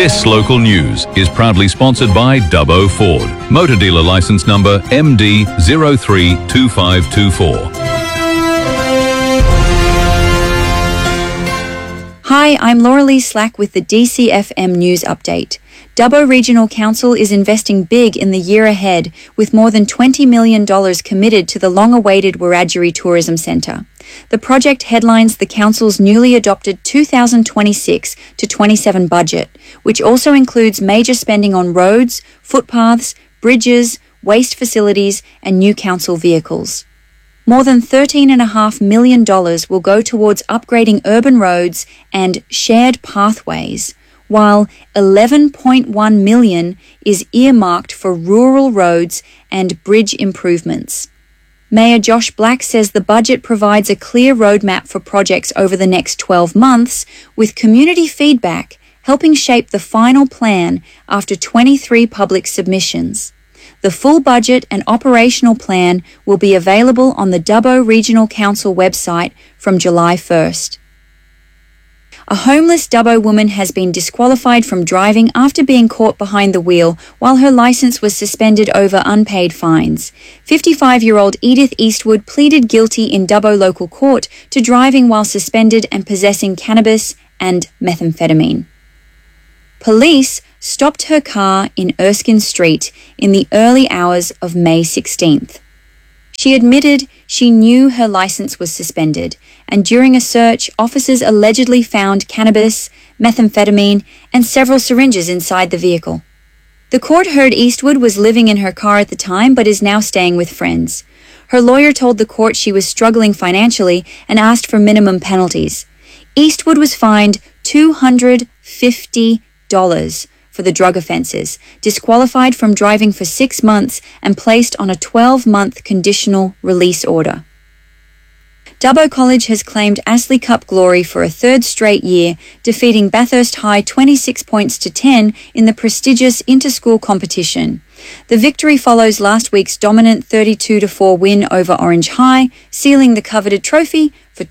This local news is proudly sponsored by Dubbo Ford. Motor dealer license number MD032524. Hi, I'm Laura Lee Slack with the DCFM News Update. Dubbo Regional Council is investing big in the year ahead with more than $20 million committed to the long-awaited Wiradjuri Tourism Centre. The project headlines the council's newly adopted 2026 to 27 budget, which also includes major spending on roads, footpaths, bridges, waste facilities and new council vehicles. More than $13.5 million will go towards upgrading urban roads and shared pathways, while $11.1 million is earmarked for rural roads and bridge improvements. Mayor Josh Black says the budget provides a clear roadmap for projects over the next 12 months, with community feedback helping shape the final plan after 23 public submissions. The full budget and operational plan will be available on the Dubbo Regional Council website from July 1st. A homeless Dubbo woman has been disqualified from driving after being caught behind the wheel while her licence was suspended over unpaid fines. 55-year-old Edith Eastwood pleaded guilty in Dubbo local court to driving while suspended and possessing cannabis and methamphetamine. Police stopped her car in Erskine Street in the early hours of May 16th. She admitted she knew her licence was suspended, and during a search, officers allegedly found cannabis, methamphetamine, and several syringes inside the vehicle. The court heard Eastwood was living in her car at the time but is now staying with friends. Her lawyer told the court she was struggling financially and asked for minimum penalties. Eastwood was fined $250 for the drug offences, disqualified from driving for 6 months and placed on a 12-month conditional release order. Dubbo College has claimed Astley Cup glory for a third straight year, defeating Bathurst High 26 points to 10 in the prestigious inter-school competition. The victory follows last week's dominant 32-4 win over Orange High, sealing the coveted trophy for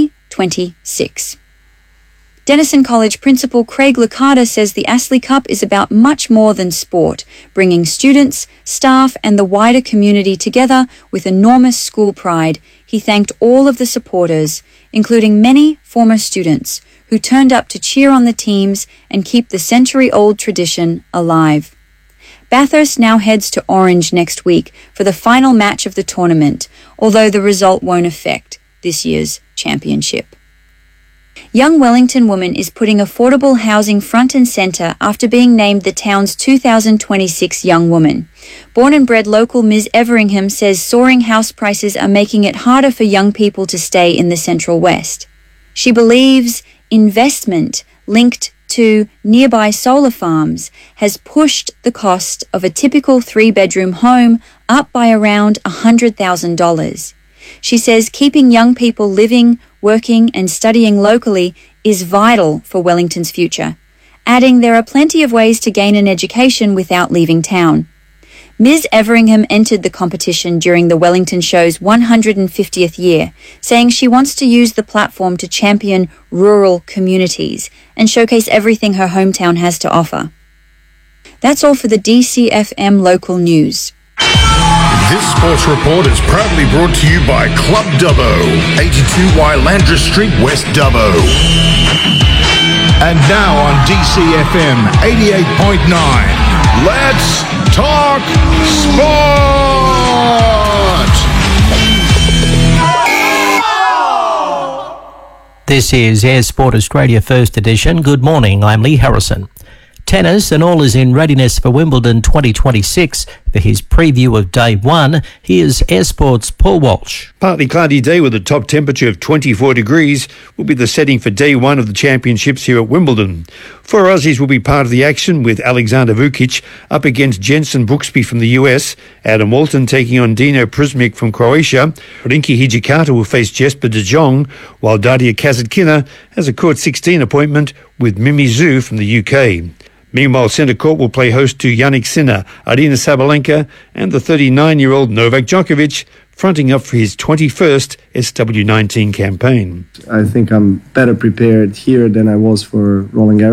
2026. Denison College Principal Craig Licata says the Astley Cup is about much more than sport, bringing students, staff and the wider community together with enormous school pride. He thanked all of the supporters, including many former students, who turned up to cheer on the teams and keep the century-old tradition alive. Bathurst now heads to Orange next week for the final match of the tournament, although the result won't affect this year's championship. Young Wellington woman is putting affordable housing front and centre after being named the town's 2026 Young Woman. Born and bred local Ms. Everingham says soaring house prices are making it harder for young people to stay in the Central West. She believes investment linked to nearby solar farms has pushed the cost of a typical 3-bedroom home up by around $100,000. She says keeping young people living, working and studying locally is vital for Wellington's future, adding there are plenty of ways to gain an education without leaving town. Ms. Everingham entered the competition during the Wellington Show's 150th year, saying she wants to use the platform to champion rural communities and showcase everything her hometown has to offer. That's all for the DCFM local news. This sports report is proudly brought to you by Club Dubbo, 82Y Landra Street, West Dubbo. And now on DCFM 88.9, let's talk sport! This is Air Sport Australia First Edition. Good morning, I'm Lee Harrison. Tennis, and all is in readiness for Wimbledon 2026. For his preview of Day 1, here's Air Sport's Paul Walsh. Partly cloudy day with a top temperature of 24 degrees will be the setting for Day 1 of the championships here at Wimbledon. 4 Aussies will be part of the action, with Alexander Vukic up against Jensen Brooksby from the US, Adam Walton taking on Dino Prismic from Croatia, Rinki Hijikata will face Jesper de Jong, while Daria Kasatkina has a court 16 appointment with Mimi Zhu from the UK. Meanwhile, centre court will play host to Yannick Sinner, Arina Sabalenka and the 39-year-old Novak Djokovic, fronting up for his 21st SW19 campaign. I think I'm better prepared here than I was for Roland Garros.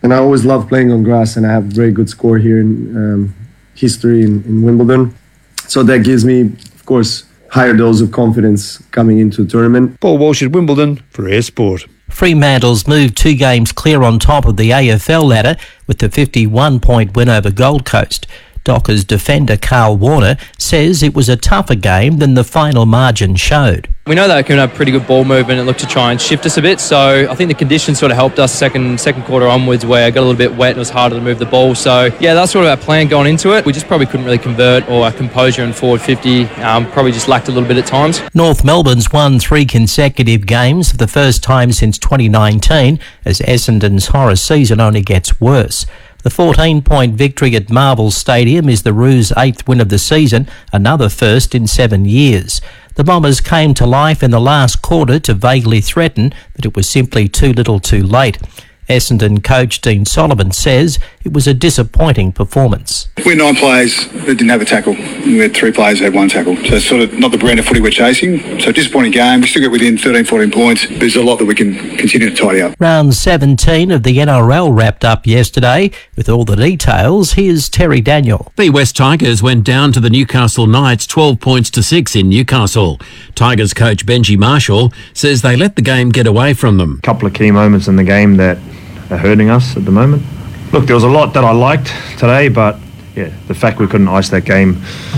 And I always love playing on grass, and I have a very good score here in history in Wimbledon. So that gives me, of course, higher dose of confidence coming into the tournament. Paul Walsh at Wimbledon for Air Sport. Fremantle's moved 2 games clear on top of the AFL ladder with the 51-point win over Gold Coast. Dockers defender Carl Warner says it was a tougher game than the final margin showed. We know they can have pretty good ball movement and look to try and shift us a bit, so I think the conditions sort of helped us second quarter onwards, where it got a little bit wet and it was harder to move the ball. So yeah, that's sort of our plan going into it. We just probably couldn't really convert, or our composure in forward 50 probably just lacked a little bit at times. North Melbourne's won 3 consecutive games for the first time since 2019, as Essendon's horror season only gets worse. The 14-point victory at Marvel Stadium is the Roos' 8th win of the season, another first in 7 years. The Bombers came to life in the last quarter to vaguely threaten, but it was simply too little too late. Essendon coach Dean Sullivan says it was a disappointing performance. We had 9 players that didn't have a tackle. We had 3 players that had 1 tackle. So it's sort of not the brand of footy we're chasing. So disappointing game. We still get within 13, 14 points. There's a lot that we can continue to tidy up. Round 17 of the NRL wrapped up yesterday. With all the details, here's Terry Daniel. The West Tigers went down to the Newcastle Knights 12 points to 6 in Newcastle. Tigers coach Benji Marshall says they let the game get away from them. A couple of key moments in the game that are hurting us at the moment. Look, there was a lot that I liked today, but yeah, the fact we couldn't ice that game,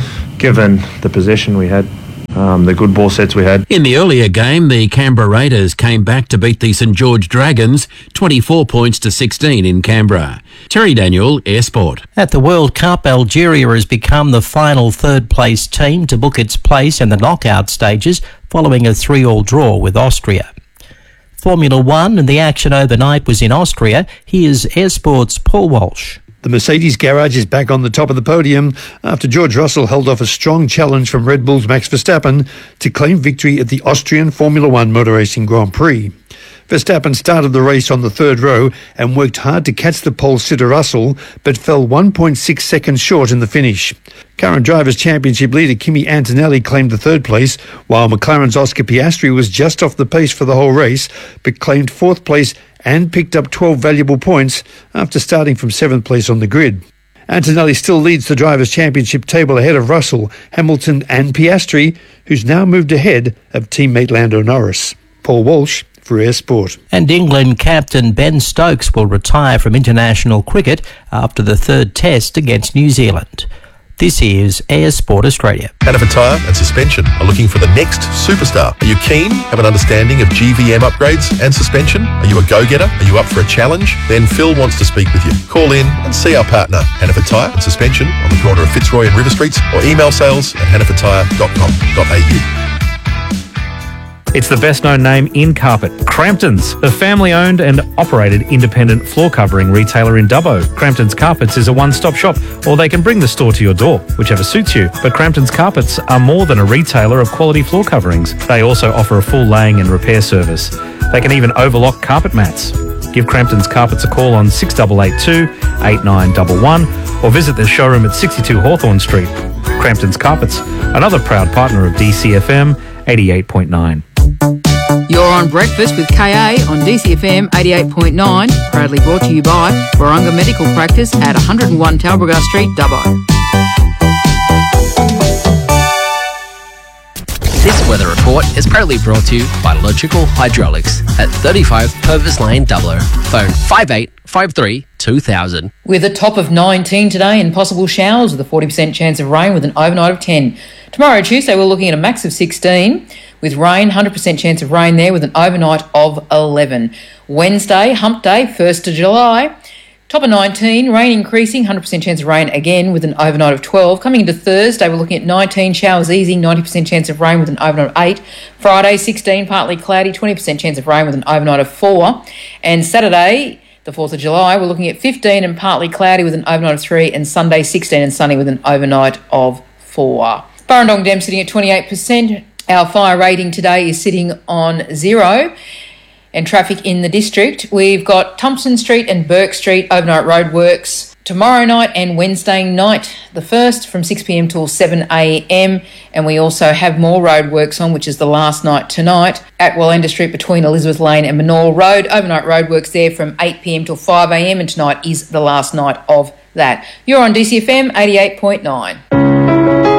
given the possession we had, the good ball sets we had. In the earlier game, the Canberra Raiders came back to beat the St George Dragons 24 points to 16 in Canberra. Terry Daniel, Air Sport. At the World Cup, Algeria has become the final third-place team to book its place in the knockout stages following a 3-3 draw with Austria. Formula One and the action overnight was in Austria. Here's Air Sport's Paul Walsh. The Mercedes garage is back on the top of the podium after George Russell held off a strong challenge from Red Bull's Max Verstappen to claim victory at the Austrian Formula One Motor Racing Grand Prix. Verstappen started the race on the 3rd row and worked hard to catch the pole sitter Russell, but fell 1.6 seconds short in the finish. Current Drivers' Championship leader Kimi Antonelli claimed the 3rd place, while McLaren's Oscar Piastri was just off the pace for the whole race, but claimed 4th place and picked up 12 valuable points after starting from 7th place on the grid. Antonelli still leads the Drivers' Championship table ahead of Russell, Hamilton and Piastri, who's now moved ahead of teammate Lando Norris. Paul Walsh for Air Sport. And England captain Ben Stokes will retire from international cricket after the 3rd test against New Zealand. This is Air Sport Australia. Hannaford Tyre and Suspension are looking for the next superstar. Are you keen? Have an understanding of GVM upgrades and suspension? Are you a go-getter? Are you up for a challenge? Then Phil wants to speak with you. Call in and see our partner, Hannaford Tyre and Suspension, on the corner of Fitzroy and River Streets, or email sales@hannafordtyre.com.au. It's the best-known name in carpet, Crampton's, a family-owned and operated independent floor covering retailer in Dubbo. Crampton's Carpets is a one-stop shop, or they can bring the store to your door, whichever suits you. But Crampton's Carpets are more than a retailer of quality floor coverings. They also offer a full laying and repair service. They can even overlock carpet mats. Give Crampton's Carpets a call on 6882 8911 or visit their showroom at 62 Hawthorne Street. Crampton's Carpets, another proud partner of DCFM 88.9. You're on Breakfast with KA on DCFM 88.9, proudly brought to you by Warunga Medical Practice at 101 Talbragar Street, Dubbo. This weather report is proudly brought to you by Logical Hydraulics at 35 Purvis Lane, Dubbo. Phone 5853 2000. With a top of 19 today and possible showers with a 40% chance of rain with an overnight of 10. Tomorrow, Tuesday, we're looking at a max of 16 with rain, 100% chance of rain there with an overnight of 11. Wednesday, hump day, 1st of July. Top of 19, rain increasing, 100% chance of rain again with an overnight of 12. Coming into Thursday, we're looking at 19, showers easing, 90% chance of rain with an overnight of 8. Friday, 16, partly cloudy, 20% chance of rain with an overnight of 4. And Saturday, the 4th of July, we're looking at 15 and partly cloudy with an overnight of 3. And Sunday, 16 and sunny with an overnight of 4. Burrendong Dam sitting at 28%. Our fire rating today is sitting on 0. And traffic in the district, we've got Thompson Street and Burke Street overnight roadworks. tomorrow night and Wednesday night. The first from 6 p.m. till 7 a.m. And we also have more roadworks on, which is the last night tonight at Wallenda Street between Elizabeth Lane and Manor Road. Overnight roadworks there from 8 p.m. till 5 a.m. and tonight is the last night of that. You're on DCFM 88.9.